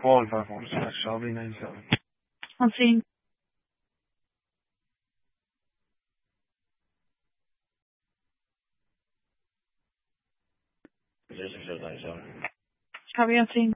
qualify for it. Shelby 97. I'm seeing. Just 97. Copy, I'm seeing.